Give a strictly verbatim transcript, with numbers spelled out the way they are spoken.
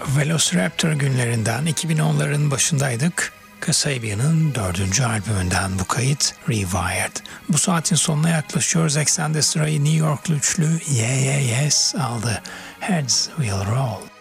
Velociraptor günlerinden iki bin onların başındaydık. Kasabian'ın dördüncü albümünden bu kayıt Rewired. Bu saatin sonuna yaklaşıyoruz. Eksende sırayı New Yorklu üçlü Yeah Yeah Yes aldı. Heads Will Roll.